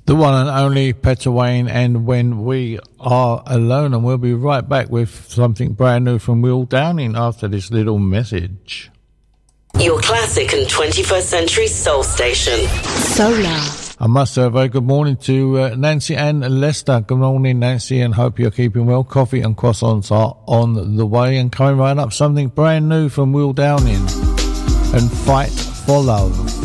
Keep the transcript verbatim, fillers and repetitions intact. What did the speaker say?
The one and only Peter Wayne and When We Are Alone, and we'll be right back with something brand new from Will Downing after this little message. Your classic and twenty-first century soul station. Solar. I must say a very good morning to uh, Nancy and Lester. Good morning, Nancy, and hope you're keeping well. Coffee and croissants are on the way, and coming right up, something brand new from Will Downing and Fight for Love.